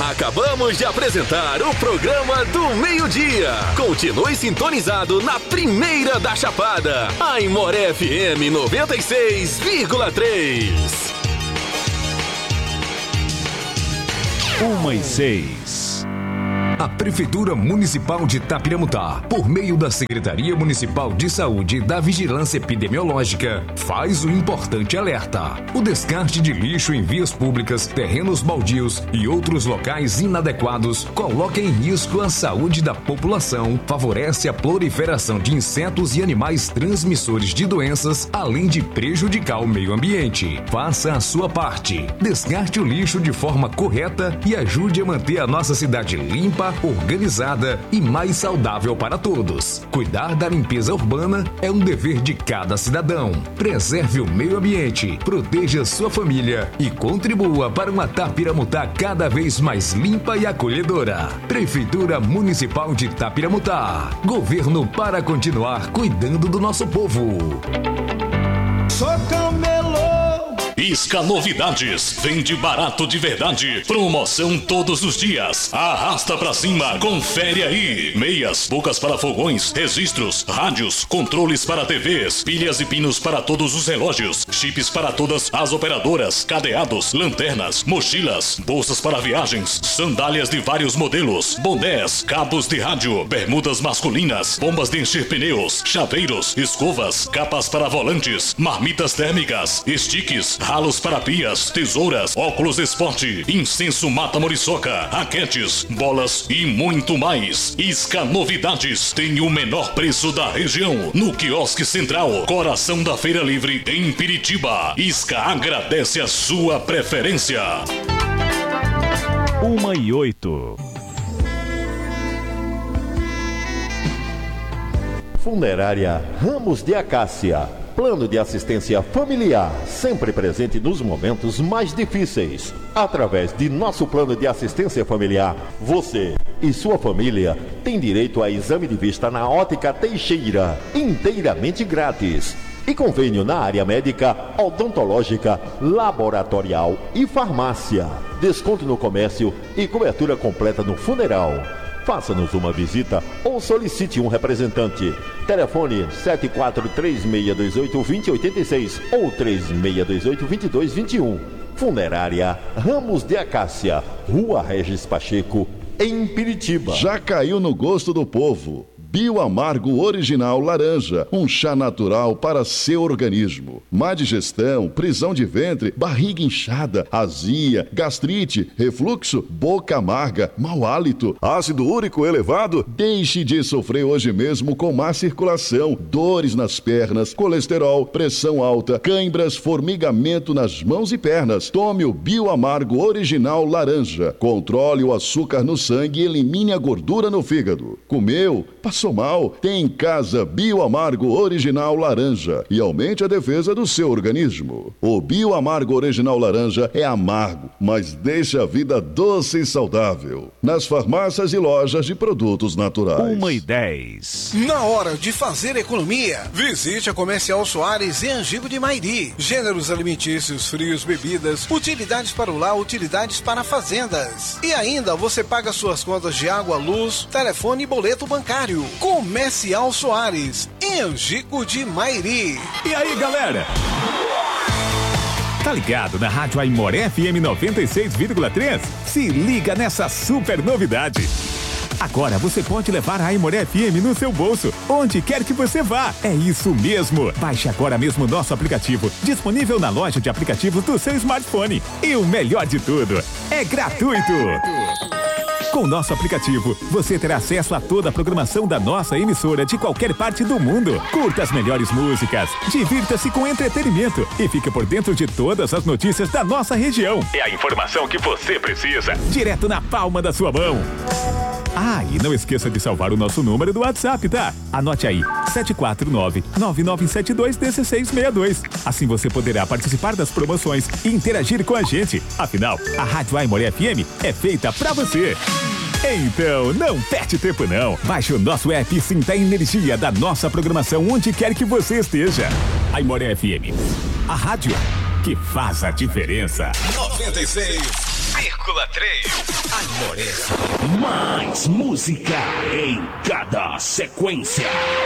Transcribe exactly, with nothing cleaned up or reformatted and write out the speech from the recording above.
Acabamos de apresentar o programa do meio-dia. Continue sintonizado na primeira da Chapada, Aimoré F M noventa e seis vírgula três. Uma e seis. A Prefeitura Municipal de Itapiramutá, por meio da Secretaria Municipal de Saúde e da Vigilância Epidemiológica, faz o importante alerta. O descarte de lixo em vias públicas, terrenos baldios e outros locais inadequados coloca em risco a saúde da população, favorece a proliferação de insetos e animais transmissores de doenças, além de prejudicar o meio ambiente. Faça a sua parte. Descarte o lixo de forma correta e ajude a manter a nossa cidade limpa, organizada e mais saudável para todos. Cuidar da limpeza urbana é um dever de cada cidadão. Preserve o meio ambiente, proteja sua família e contribua para uma Itapiramutá cada vez mais limpa e acolhedora. Prefeitura Municipal de Itapiramutá. Governo para continuar cuidando do nosso povo. Sou camelô. Isca Novidades, vende barato de verdade, promoção todos os dias, arrasta pra cima, confere aí, meias, bocas para fogões, registros, rádios, controles para T Vs, pilhas e pinos para todos os relógios, chips para todas as operadoras, cadeados, lanternas, mochilas, bolsas para viagens, sandálias de vários modelos, bonés, cabos de rádio, bermudas masculinas, bombas de encher pneus, chaveiros, escovas, capas para volantes, marmitas térmicas, sticks, ralos para pias, tesouras, óculos de esporte, incenso mata muriçoca, raquetes, bolas e muito mais. Isca Novidades tem o menor preço da região, no quiosque central, coração da Feira Livre, em Piritiba. Isca agradece a sua preferência. Uma e oito. Funerária Ramos de Acácia. Plano de assistência familiar, sempre presente nos momentos mais difíceis. Através de nosso plano de assistência familiar, você e sua família têm direito a exame de vista na Ótica Teixeira, inteiramente grátis. E convênio na área médica, odontológica, laboratorial e farmácia. Desconto no comércio e cobertura completa no funeral. Faça-nos uma visita ou solicite um representante. Telefone sete quatro três seis dois oito dois zero oito seis ou três seis dois oito dois dois dois um. Funerária Ramos de Acácia, Rua Regis Pacheco, em Piritiba. Já caiu no gosto do povo. Bioamargo Original Laranja, um chá natural para seu organismo. Má digestão, prisão de ventre, barriga inchada, azia, gastrite, refluxo, boca amarga, mau hálito, ácido úrico elevado? Deixe de sofrer hoje mesmo com má circulação, dores nas pernas, colesterol, pressão alta, cãibras, formigamento nas mãos e pernas. Tome o Bioamargo Original Laranja. Controle o açúcar no sangue e elimine a gordura no fígado. Comeu? Passou mal? Tem em casa Bioamargo Original Laranja e aumente a defesa do seu organismo. O Bioamargo Original Laranja é amargo, mas deixa a vida doce e saudável. Nas farmácias e lojas de produtos naturais. Uma e dez. Na hora de fazer economia, visite a Comercial Soares em Angico de Mairi. Gêneros alimentícios, frios, bebidas, utilidades para o lar, utilidades para fazendas. E ainda você paga suas contas de água, luz, telefone e boleto bancário. Comercial Soares, em Angico de Mairi. E aí, galera? Tá ligado na Rádio Aimoré F M noventa e seis vírgula três? Se liga nessa super novidade. Agora você pode levar a Aimoré F M no seu bolso, onde quer que você vá. É isso mesmo. Baixe agora mesmo o nosso aplicativo, disponível na loja de aplicativos do seu smartphone. E o melhor de tudo, é gratuito. Com o nosso aplicativo, você terá acesso a toda a programação da nossa emissora de qualquer parte do mundo. Curta as melhores músicas, divirta-se com entretenimento e fique por dentro de todas as notícias da nossa região. É a informação que você precisa, direto na palma da sua mão. Ah, e não esqueça de salvar o nosso número do WhatsApp, tá? Anote aí, sete quatro nove, nove nove sete dois, um seis seis dois. Assim você poderá participar das promoções e interagir com a gente. Afinal, a Rádio Aimoré F M é feita pra você. Então, não perde tempo não. Baixe o nosso app e sinta a energia da nossa programação onde quer que você esteja. Aimoré F M, a rádio que faz a diferença. noventa e seis vírgula três. Mais música em cada sequência.